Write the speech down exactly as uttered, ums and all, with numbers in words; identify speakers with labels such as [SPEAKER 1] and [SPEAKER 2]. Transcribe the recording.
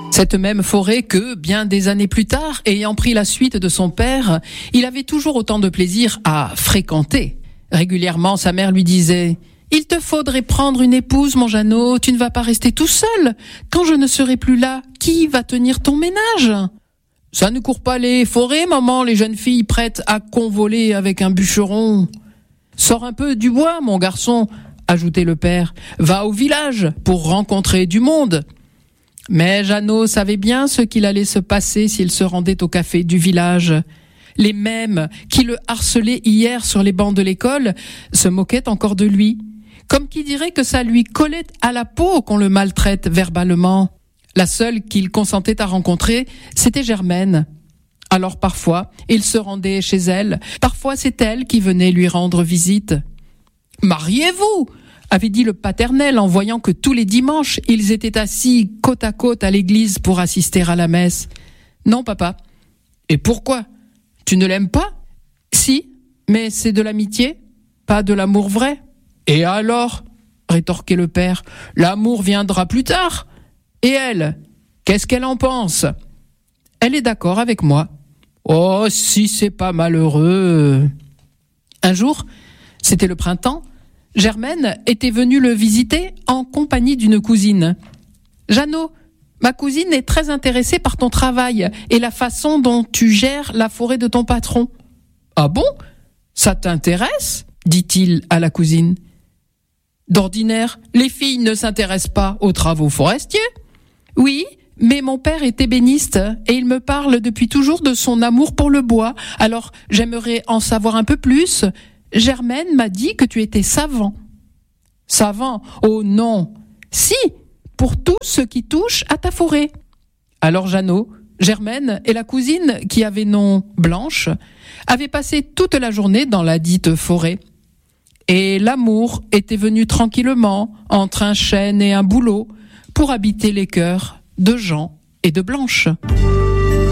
[SPEAKER 1] Cette même forêt que, bien des années plus tard, ayant pris la suite de son père, il avait toujours autant de plaisir à fréquenter. Régulièrement, sa mère lui disait « Il te faudrait prendre une épouse, mon Jeannot, tu ne vas pas rester tout seul. Quand je ne serai plus là, qui va tenir ton ménage ?»« Ça ne court pas les forêts, maman, les jeunes filles prêtes à convoler avec un bûcheron. »« Sors un peu du bois, mon garçon, » ajoutait le père. « Va au village pour rencontrer du monde. » Mais Jeannot savait bien ce qu'il allait se passer s'il se rendait au café du village. Les mêmes qui le harcelaient hier sur les bancs de l'école se moquaient encore de lui, comme qui dirait que ça lui collait à la peau qu'on le maltraite verbalement. La seule qu'il consentait à rencontrer, c'était Germaine. Alors parfois, il se rendait chez elle, parfois c'est elle qui venait lui rendre visite. « Mariez-vous !» avait dit le paternel en voyant que tous les dimanches, ils étaient assis côte à côte à l'église pour assister à la messe. « Non, papa. »« Et pourquoi ? Tu ne l'aimes pas ? » ?»« Si, mais c'est de l'amitié, pas de l'amour vrai. »« Et alors ?» rétorquait le père. « L'amour viendra plus tard. Et elle, qu'est-ce qu'elle en pense ? » ?»« Elle est d'accord avec moi. »« Oh, si c'est pas malheureux !» Un jour, c'était le printemps, Germaine était venue le visiter en compagnie d'une cousine. « Jeannot, ma cousine est très intéressée par ton travail et la façon dont tu gères la forêt de ton patron. »« Ah bon ? Ça t'intéresse ?» dit-il à la cousine. « D'ordinaire, les filles ne s'intéressent pas aux travaux forestiers. »« Oui, mais mon père est ébéniste et il me parle depuis toujours de son amour pour le bois, alors j'aimerais en savoir un peu plus. » Germaine m'a dit que tu étais savant. Savant ? Oh non ! Si, pour tout ce qui touche à ta forêt. Alors Jeannot, Germaine et la cousine, qui avait nom Blanche, avaient passé toute la journée dans la dite forêt. Et l'amour était venu tranquillement, entre un chêne et un bouleau, pour habiter les cœurs de Jean et de Blanche.